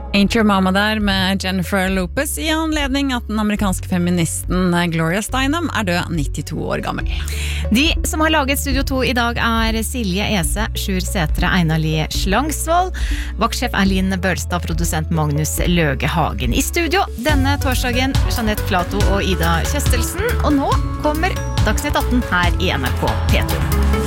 Ain't Your Mama der med Jennifer Lopez I anledning at den amerikanske feministen Gloria Steinem død 92 år gammel. De som har laget Studio 2 I dag Silje Ese, Sjur Sætre, Einar Lie Slangsvold, vaktsjef Linn Bølstad, produsent Magnus Løge Hagen. I studio denne torsdagen Jeanette Plato og Ida Kjøstelsen, og nå kommer Dagsnytt 18 her I NRK P2.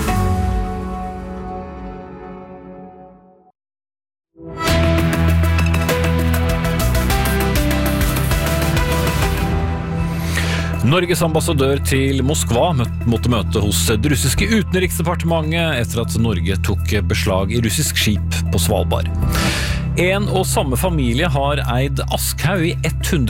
Norges ambassadør til Moskva måtte møte hos det russiske utenriksdepartementet etter at Norge tok beslag I russisk skip på Svalbard. En og samme familie har eid Askhaug I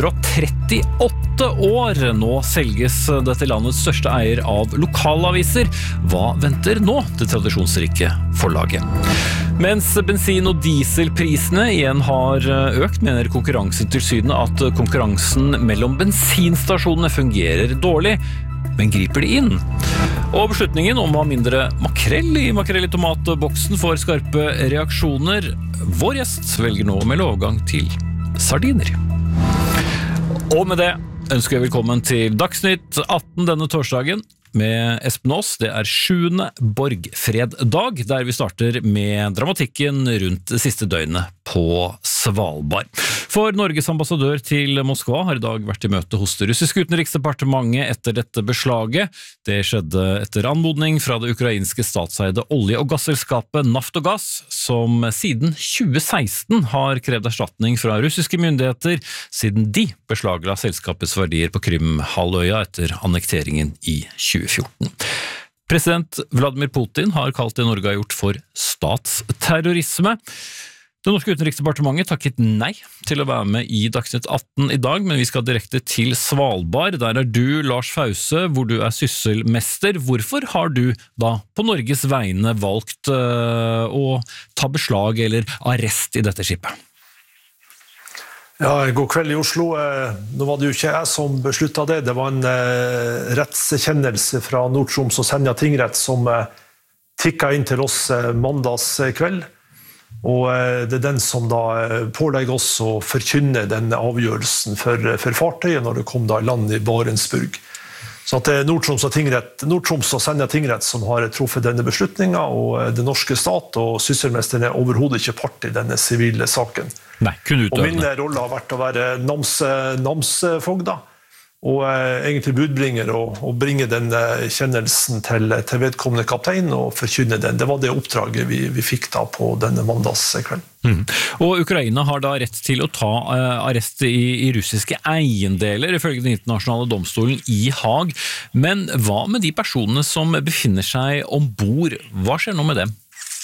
138 år. Nå selges dette landets største eier av lokalaviser. Hva venter nå det tradisjonsrike forlaget? Mens bensin- og dieselprisene igjen har økt, mener Konkurransetilsynet at konkurransen mellom bensinstasjonene fungerer dårlig, men griper de inn? Og beslutningen om å ha mindre makrell I tomatboksen får skarpe reaksjoner. Vår gjest velger nå med overgang til sardiner. Og med det ønsker jeg velkommen til Dagsnytt 18 denne torsdagen med Espen Aas. Det 7. Borgfreddag, der vi starter med dramatikken rundt det siste døgnet på Svalbard. For Norges ambassadør til Moskva har I dag vært I møte hos det russiske utenriksdepartementet etter dette beslaget. Det skjedde etter anmodning fra det ukrainske statseide olje- og gasselskapet Naftogaz, som siden 2016 har krevd erstatning fra russiske myndigheter, siden de beslagla selskapets verdier på Krim-halvøya etter annekteringen I 2014. President Vladimir Putin har kalt det Norge har gjort for statsterrorisme. Det norske utenriksdepartementet takket nei til å være med I Dagsnytt 18 I dag, men vi skal direkte til Svalbard. Der du, Lars Fause, hvor du sysselmester. Hvorfor har du da på Norges vegne valgt å ta beslag eller arrest I dette skipet? Ja, god kveld I Oslo. Nå var det jo ikke jeg som besluttet det. Det var en rettskjennelse fra Nord-Troms og Senja tingrett som tikket inn til oss mandags kveld. Og det den som da pålegger oss å forkynne denne avgjørelsen for fartøyet når det kom da I land I Barentsburg. Så at det Nord-Troms og Senja tingrett som har truffet denne beslutningen, og det norske stat og sysselmesterne overhodet ikke part I denne sivile saken. Nei, kun utøvende. Og min rolle har vært å være namsfogd da, og egentlig budbringer og bringe den kjennelsen til vedkommende kaptein og forkynne den. Det var det oppdraget vi fikk da på denne mandagskvelden. Og Ukraina har da rett til å ta arrest I russiske eiendeler, ifølge den internasjonale domstolen I Haag. Men hva med de personene som befinner seg ombord? Hva skjer nå med dem?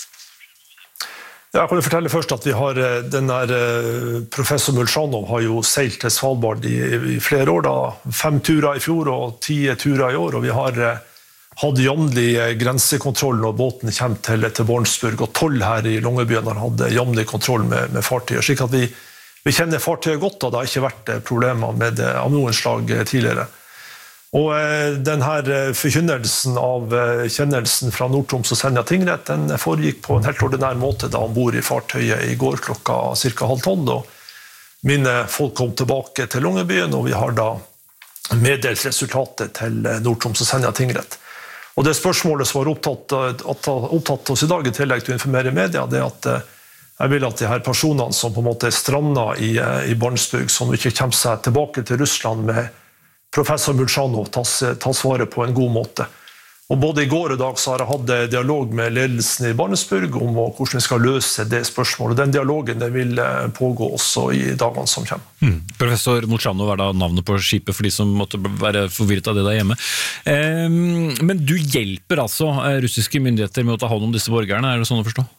Jeg kan fortelle først at vi har professor Mulsjanov har jo seilt til Svalbard I flere år da, 5 turer I fjor og 10 turer I år, og vi har hatt jevnlig grensekontroll når båten kommer til Barentsburg, og 12 her I Longyearbyen har hatt jevnlig kontroll med fartøyer, slik at vi kjenner fartøyet godt, og det har ikke vært problemer med det av noen slag tidligere. Og denne forkynnelsen av kjennelsen fra Nord-Troms og Senja tingrett, den foregikk på en helt ordinær måte da han bor I fartøyet I går klokka cirka 11:30, og mine folk kom tilbake til Longyearbyen, og vi har da meddelt resultatet til Nord-Troms og Senja tingrett. Og det spørsmålet som var opptatt oss I dag I tillegg til å informere media, det at jeg vil at de her personene som på en måte stranda I Barentsburg, som ikke kommer seg tilbake til Russland med professor Mulsjanov tas vare på en god måte. Og både I går og dag så har jeg hatt dialog med ledelsen I Barentsburg om hvordan vi skal løse det spørsmålet. Den dialogen den vil pågå også I dagene som kommer. Professor Mulsjanov da navnet på skipet for de som måtte være forvirret av det der hjemme. Men du hjelper altså russiske myndigheter med å ta hånd om disse borgerne, det sånn å forstå?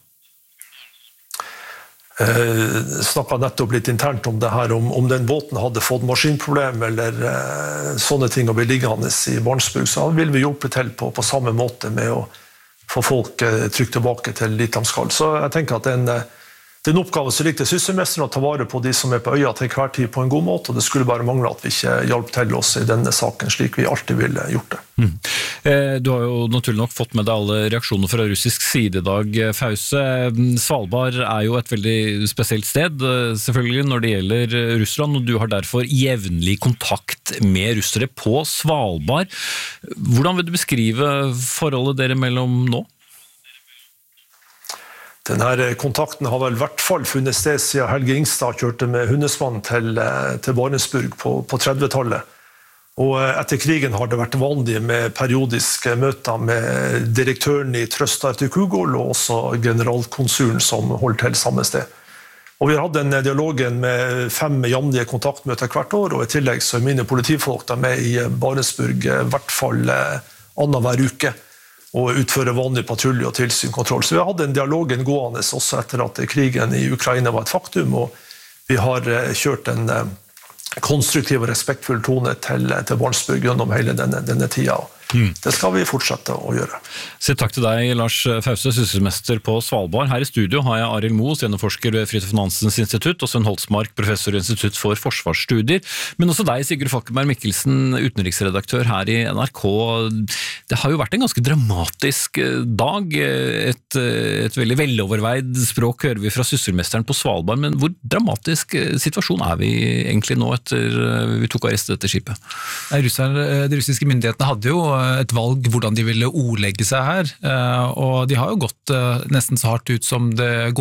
Snakket nettopp litt internt om det her, om den båten hadde fått maskinproblem eller sånne ting å bli liggende I Barentsburg, så vil vi hjelpe til på samme måte med å få folk trygt tilbake til dit de skal. Så jeg tenker at Det en oppgave som ligger til sysselmesteren å ta vare på de som på øya til hver tid på en god måte, og det skulle bare mangle at vi ikke hjalp til oss i denne saken, slik vi alltid ville gjort det. Du har jo naturlig nok fått med deg alle reaksjoner fra russisk side i dag, Fause. Svalbard jo et veldig spesielt sted, selvfølgelig når det gjelder Russland, og du har derfor jevnlig kontakt med russere på Svalbard. Hvordan vil du beskrive forholdet dere mellom nå? Denne kontakten har vel I hvert fall funnet sted siden Helge Ingstad kjørte med hundesvann til Barentsburg på 30-tallet. Og etter krigen har det vært vanlig med periodiske møter med direktøren I Trøstar til Kugol og også generalkonsulen som holdt til samme sted. Og vi har hatt en dialog med 5 jevnlige kontaktmøter hvert år, og I tillegg så mine politifolk der med I Barentsburg I hvert fall annenhver uke. Og utføre vanlig patrulje og tilsynskontroll. Så vi har hatt en dialogen gående også etter at krigen I Ukraina var et faktum, og vi har kjørt en konstruktiv og respektfull tone til Barentsburg gjennom hele denne tida. Det skal vi fortsette å gjøre. Så takk til deg, Lars Fause, sysselmester på Svalbard. Her I studio har jeg Arild Moe, seniorforsker ved Fridtjof Nansens institutt, og Sven Holtsmark, professor I Institutt for forsvarsstudier. Men også deg, Sigurd Falkenberg Mikkelsen, utenriksredaktør her I NRK. Det har jo vært en ganske dramatisk dag. Et veldig veloverveid språk hører vi fra sysselmesteren på Svalbard, men hvor dramatisk situasjon vi egentlig nå etter vi tok arrest dette skipet? De russiske myndighetene hadde jo et valg hvordan de ville ordlegge seg her, og de har jo gått nesten så hardt ut som det går